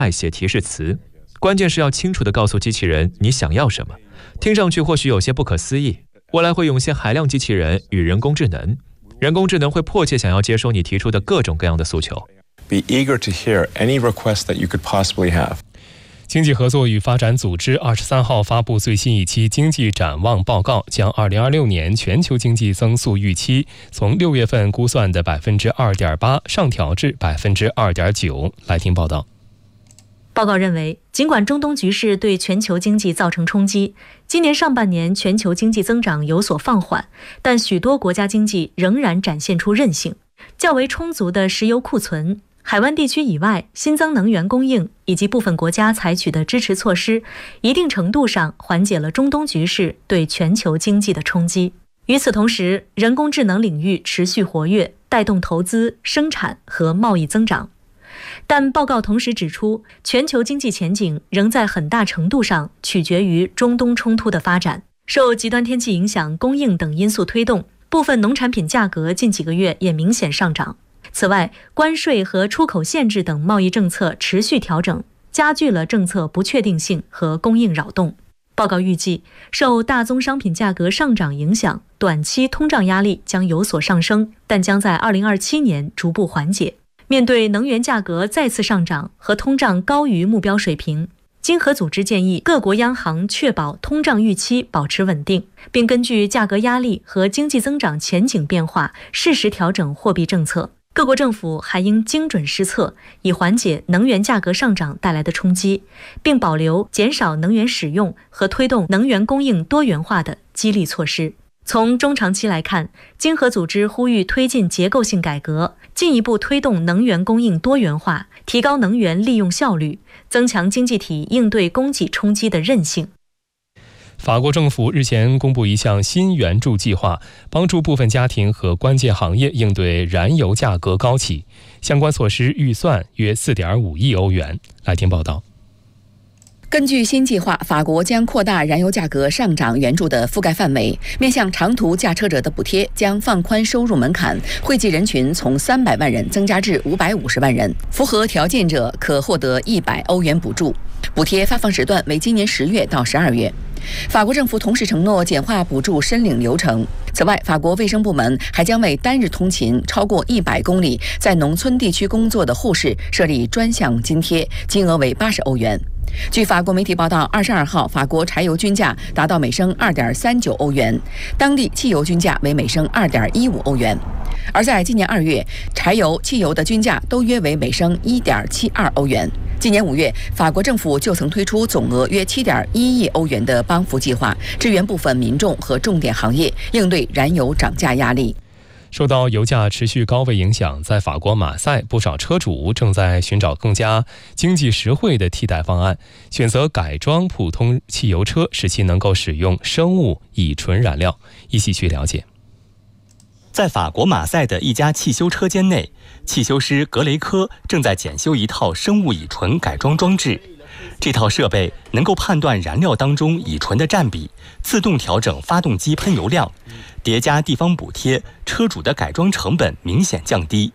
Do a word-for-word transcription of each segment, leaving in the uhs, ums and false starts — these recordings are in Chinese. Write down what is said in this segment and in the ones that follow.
爱写提示词。关键是要清楚地告诉机器人你想要什么。听上去或许有些不可思议，未来会涌现海量机器人与人工智能，人工智能会迫切想要接收你提出的各种各样的诉求。 Be eager to hear any request that you could possibly have. 经济合作与发展组织二十三号发布最新一期经济展望报告，将二零二六年全球经济增速预期从六月份估算的百分之二点八上调至百分之二点九。来听报道。 报告认为，尽管中东局势对全球经济造成冲击，今年上半年全球经济增长有所放缓，但许多国家经济仍然展现出韧性。较为充足的石油库存、海湾地区以外新增能源供应以及部分国家采取的支持措施，一定程度上缓解了中东局势对全球经济的冲击。与此同时，人工智能领域持续活跃，带动投资、生产和贸易增长。但报告同时指出，全球经济前景仍在很大程度上取决于中东冲突的发展。受极端天气影响、供应等因素推动，部分农产品价格近几个月也明显上涨。此外，关税和出口限制等贸易政策持续调整，加剧了政策不确定性和供应扰动。报告预计，受大宗商品价格上涨影响，短期通胀压力将有所上升，但将在二零二七年逐步缓解。面对能源价格再次上涨和通胀高于目标水平，经合组织建议各国央行确保通胀预期保持稳定，并根据价格压力和经济增长前景变化，适时调整货币政策。各国政府还应精准施策，以缓解能源价格上涨带来的冲击，并保留减少能源使用和推动能源供应多元化的激励措施。从中长期来看，经合组织呼吁推进结构性改革，进一步推动能源供应多元化，提高能源利用效率，增强经济体应对供给冲击的韧性。 法国政府日前公布一项新援助计划，帮助部分家庭和关键行业应对燃油价格高企，相关措施预算约 四点五亿欧元。来听报道。 根据新计划，法国将扩大燃油价格上涨援助的覆盖范围，面向长途驾车者的补贴将放宽收入门槛，惠及人群从三百万人增加至五百五十万人，符合条件者可获得一百欧元补助。补贴发放时段为今年十月到十二月。法国政府同时承诺简化补助申领流程。此外，法国卫生部门还将为单日通勤超过一百公里在农村地区工作的护士设立专项津贴，金额为八十欧元。据法国媒体报道，二十二号，法国柴油均价达到每升二点三九欧元，当地汽油均价为每升二点一五欧元。而在今年二月，柴油、汽油的均价都约为每升一点七二欧元。今年五月，法国政府就曾推出总额约七点一亿欧元的帮扶计划，支援部分民众和重点行业，应对燃油涨价压力。 受到油价持续高位影响，在法国马赛，不少车主正在寻找更加经济实惠的替代方案，选择改装普通汽油车，使其能够使用生物乙醇燃料。一起去了解。 在法国马赛的一家汽修车间内，汽修师格雷科正在检修一套生物乙醇改装装置。这套设备能够判断燃料当中乙醇的占比，自动调整发动机喷油量，叠加地方补贴，车主的改装成本明显降低。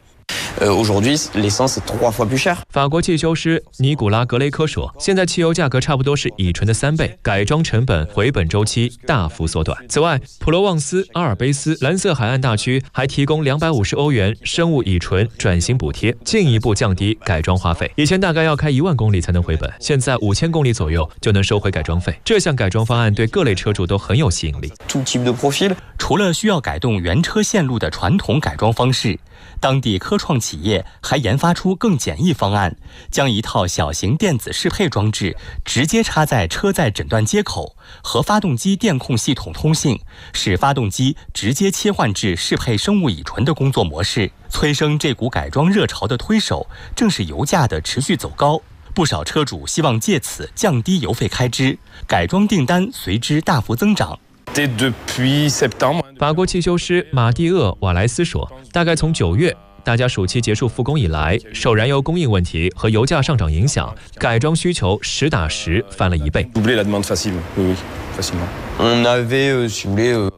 法国汽修师尼古拉·格雷科说，现在汽油价格差不多是乙醇的三倍，改装成本、回本周期大幅缩短。此外，普罗旺斯、阿尔卑斯、蓝色海岸大区还提供两百五十欧元生物乙醇转型补贴，进一步降低改装花费。以前大概要开一万公里才能回本，现在五千公里左右就能收回改装费。这项改装方案对各类车主都很有吸引力。 除了需要改动原车线路的传统改装方式，当地科创企业还研发出更简易方案，将一套小型电子适配装置直接插在车载诊断接口，和发动机电控系统通信，使发动机直接切换至适配生物乙醇的工作模式。催生这股改装热潮的推手，正是油价的持续走高。不少车主希望借此降低油费开支，改装订单随之大幅增长。 法国汽修师马蒂厄·瓦莱斯说，大概从九月大家暑期结束复工以来，受燃油供应问题和油价上涨影响，改装需求实打实翻了一倍。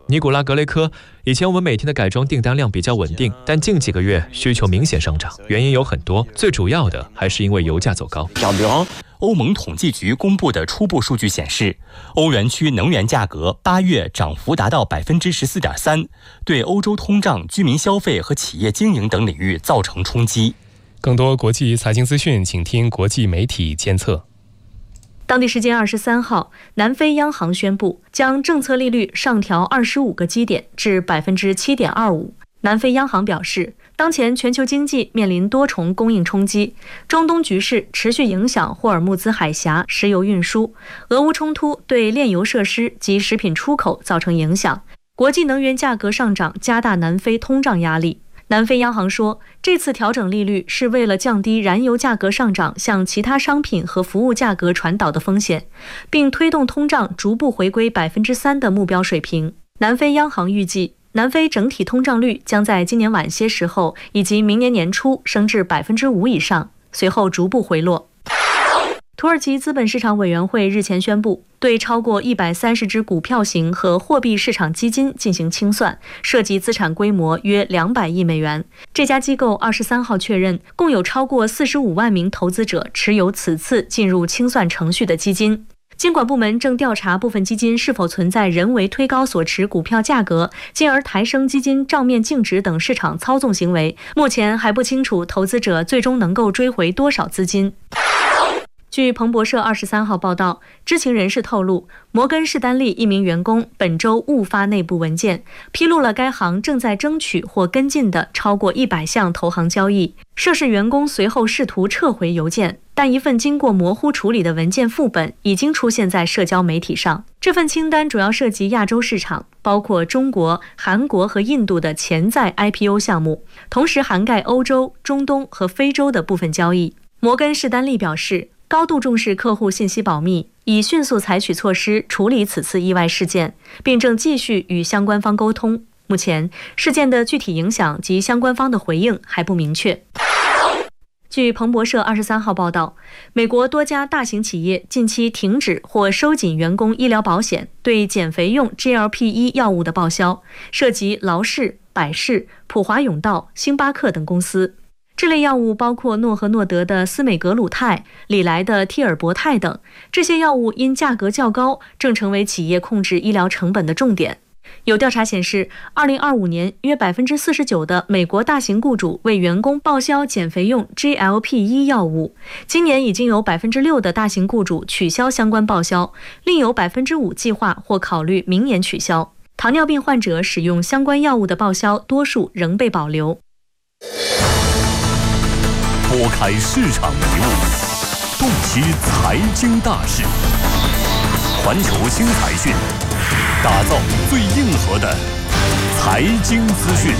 尼古拉格雷科，以前我们每天的改装订单量比较稳定，但近几个月需求明显上涨，原因有很多，最主要的还是因为油价走高。 欧盟统计局公布的初步数据显示，欧元区能源价格八月涨幅达到百分之十四点三，对欧洲通胀、居民消费和企业经营等领域造成冲击。 更多国际财经资讯，请听国际媒体监测。 当地时间二十三号，南非央行宣布将政策利率上调二十五个基点至百分之七点二五。南非央行表示，当前全球经济面临多重供应冲击，中东局势持续影响霍尔木兹海峡石油运输，俄乌冲突对炼油设施及食品出口造成影响，国际能源价格上涨加大南非通胀压力。南非央行说，这次调整利率是为了降低燃油价格上涨向其他商品和服务价格传导的风险，并推动通胀逐步回归百分之三的目标水平。南非央行预计，南非整体通胀率将在今年晚些时候以及明年年初升至百分之五以上，随后逐步回落。土耳其资本市场委员会日前宣布，对超过一百三十只股票型和货币市场基金进行清算，涉及资产规模约两百亿美元。这家机构二十三号确认，共有超过四十五万名投资者持有此次进入清算程序的基金。监管部门正调查部分基金是否存在人为推高所持股票价格，进而抬升基金账面净值等市场操纵行为。目前还不清楚投资者最终能够追回多少资金。据彭博社二十三号报道，知情人士透露，摩根士丹利一名员工本周误发内部文件，披露了该行正在争取或跟进的超过一百项投行交易。涉事员工随后试图撤回邮件，但一份经过模糊处理的文件副本已经出现在社交媒体上。这份清单主要涉及亚洲市场，包括中国、韩国和印度的潜在 I P O 项目，同时涵盖欧洲、中东和非洲的部分交易。摩根士丹利表示，高度重视客户信息保密，已迅速采取措施处理此次意外事件，并正继续与相关方沟通。目前，事件的具体影响及相关方的回应还不明确。据彭博社二十三号报道，美国多家大型企业近期停止或收紧员工医疗保险对减肥用 G L P 一 药物的报销，涉及劳氏、百事、普华永道、星巴克等公司。这类药物包括诺和诺德的司美格鲁肽、礼来的替尔博肽等，这些药物因价格较高，正成为企业控制医疗成本的重点。有调查显示，二零二五年约百分之四十九的美国大型雇主为员工报销减肥用 G L P 一 药物，今年已经有百分之六的大型雇主取消相关报销，另有百分之五计划或考虑明年取消。糖尿病患者使用相关药物的报销，多数仍被保留。 拨开市场迷雾，洞悉财经大事，环球新财讯，打造最硬核的财经资讯。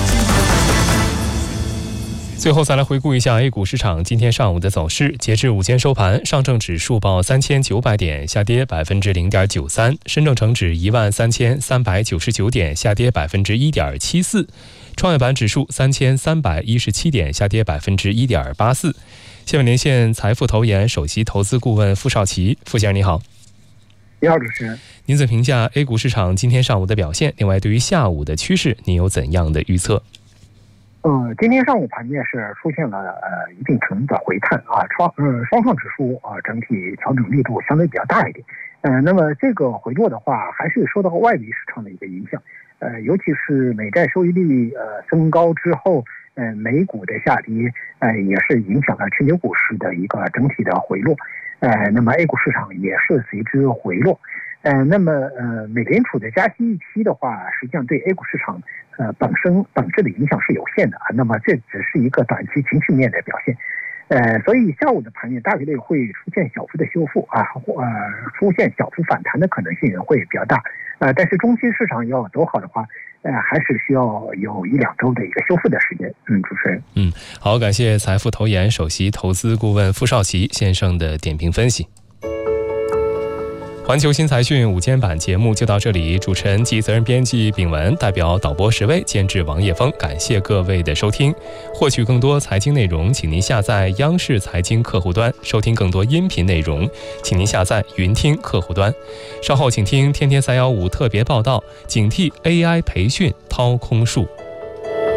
最后再来回顾一下 A 股市场今天上午的走势。截至午间收盘，上证指数报三千九百点，下跌百分之零点九三；深证成指一万三千三百九十九点，下跌百分之一点七四；创业板指数三千三百一十七点，下跌百分之一点八四。下面连线财富投研首席投资顾问傅少奇，傅先生你好。 你好，主持人。 您怎么评价 A 股市场今天上午的表现？另外，对于下午的趋势，您有怎样的预测？ 呃，今天上午盘面是出现了呃一定程度的回探啊，双呃双创指数啊整体调整力度相对比较大一点。呃，那么这个回落的话，还是受到外围市场的一个影响。呃，尤其是美债收益率呃升高之后，呃美股的下跌，呃也是影响了全球股市的一个整体的回落。呃，那么 A 股市场也是随之回落。呃，那么呃美联储的加息预期的话，实际上对 A 股市场呃本身本质的影响是有限的啊。那么这只是一个短期情绪面的表现。呃，所以下午的盘面大概率会出现小幅的修复啊，呃，出现小幅反弹的可能性会比较大。呃，但是中期市场要走好的话，呃，还是需要有一两周的一个修复的时间。嗯，主持人。 嗯，好，感谢财富投研首席投资顾问傅少奇先生的点评分析。 环球新财讯午间版节目就到这里，主持人及责任编辑秉文，代表导播十位，监制王叶峰，感谢各位的收听。获取更多财经内容，请您下载央视财经客户端，收听更多音频内容，请您下载云听客户端。稍后请听天天三一五特别报道，警惕 A I 培训掏空术。